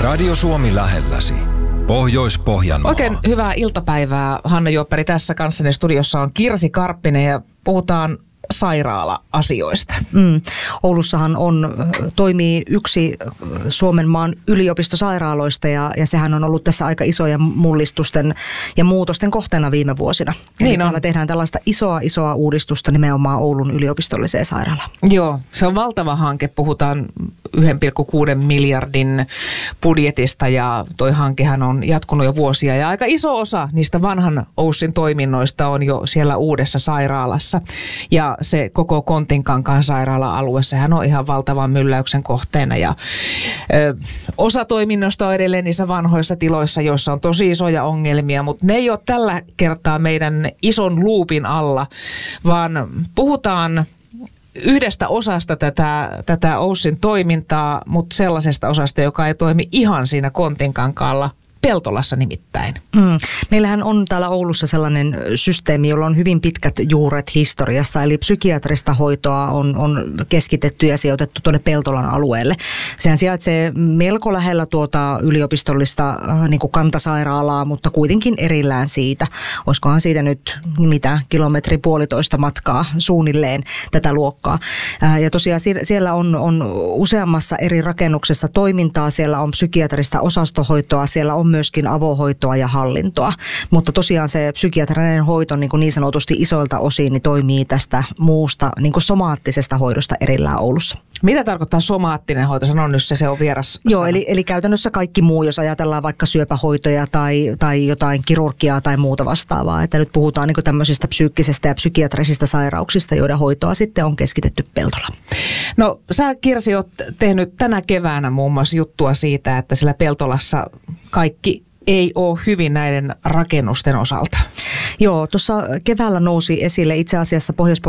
Radio Suomi lähelläsi. Pohjois-Pohjanmaa. Oikein hyvää iltapäivää. Hanna Juopperi tässä kanssani studiossa on Kirsi Karppinen ja puhutaan sairaala-asioista. Oulussahan toimii yksi Suomen maan yliopistosairaaloista ja sehän on ollut tässä aika isojen mullistusten ja muutosten kohteena viime vuosina. Eli täällä tehdään tällaista isoa uudistusta nimenomaan Oulun yliopistolliseen sairaalaan. Joo, se on valtava hanke. Puhutaan 1,6 miljardin budjetista ja toi hankehan on jatkunut jo vuosia. Ja aika iso osa niistä vanhan OYSin toiminnoista on jo siellä uudessa sairaalassa. Ja se koko Kontinkankaan sairaala-alue, sehän on ihan valtavan mylläyksen kohteena ja osa toiminnosta on edelleen niissä vanhoissa tiloissa, joissa on tosi isoja ongelmia, mutta ne ei ole tällä kertaa meidän ison luupin alla, vaan puhutaan yhdestä osasta tätä OYSin toimintaa, mutta sellaisesta osasta, joka ei toimi ihan siinä Kontinkankaalla, Peltolassa nimittäin. Meillähän on täällä Oulussa sellainen systeemi, jolla on hyvin pitkät juuret historiassa, eli psykiatrista hoitoa on keskitetty ja sijoitettu tuonne Peltolan alueelle. Sehän sijaitsee melko lähellä tuota yliopistollista niin kuin kantasairaalaa, mutta kuitenkin erillään siitä. Olisikohan siitä nyt kilometri puolitoista matkaa suunnilleen tätä luokkaa. Ja tosiaan siellä on useammassa eri rakennuksessa toimintaa, siellä on psykiatrista osastohoitoa, siellä on myöskin avohoitoa ja hallintoa, mutta tosiaan se psykiatrinen hoito niin sanotusti isoilta osin niin toimii tästä muusta niin kuin somaattisesta hoidosta erillään Oulussa. Mitä tarkoittaa somaattinen hoito? Sano nyt se on vieras. Joo, eli käytännössä kaikki muu, jos ajatellaan vaikka syöpähoitoja tai jotain kirurgiaa tai muuta vastaavaa, että nyt puhutaan niin kuin tämmöisistä psyykkisestä ja psykiatrisista sairauksista, joiden hoitoa sitten on keskitetty Peltolaan. No sä, Kirsi, oot tehnyt tänä keväänä muun muassa juttua siitä, että siellä Peltolassa kaikki ei ole hyvin näiden rakennusten osalta. Joo, tuossa keväällä nousi esille itse asiassa